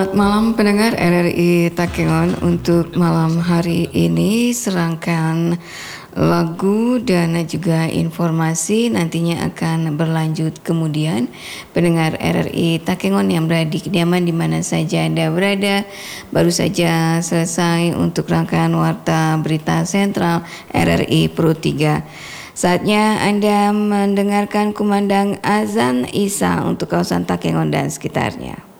Selamat malam pendengar RRI Takengon. Untuk malam hari ini serangkaian lagu dan juga informasi nantinya akan berlanjut kemudian. Pendengar RRI Takengon yang berada di kediaman di mana saja Anda berada, baru saja selesai untuk rangkaian Warta Berita Sentral RRI Pro 3. Saatnya Anda mendengarkan kumandang azan Isya untuk kawasan Takengon dan sekitarnya.